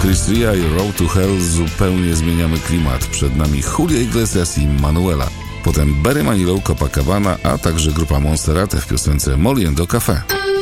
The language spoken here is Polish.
Chris Ria i Road to Hell zupełnie zmieniamy klimat. Przed nami Julio Iglesias i Manuela. Potem Barry Manilow, Copacabana, a także grupa Monserrate w piosence Moliendo Café.